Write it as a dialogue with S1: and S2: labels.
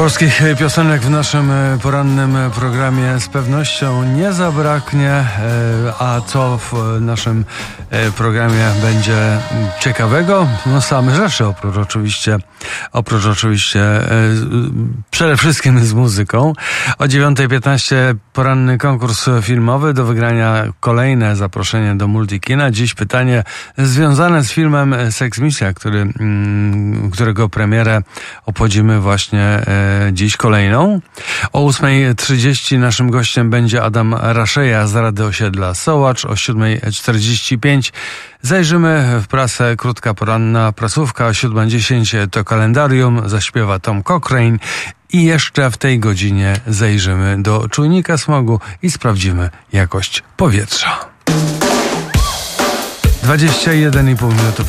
S1: Polskich piosenek w naszym porannym programie z pewnością nie zabraknie, a co w naszym programie będzie ciekawego? No same rzeczy, oprócz oczywiście przede wszystkim z muzyką. O 9:15 poranny konkurs filmowy, do wygrania kolejne zaproszenie do Multikina. Dziś pytanie związane z filmem Sex Misja, którego premierę obchodzimy właśnie dziś kolejną. O 8:30 naszym gościem będzie Adam Raszeja z Rady Osiedla Sołacz. O 7:45 zajrzymy w prasę, krótka poranna prasówka. O 7:10 to kalendarium, zaśpiewa Tom Cochrane. I jeszcze w tej godzinie zajrzymy do czujnika smogu i sprawdzimy jakość powietrza. 21,5 minuty.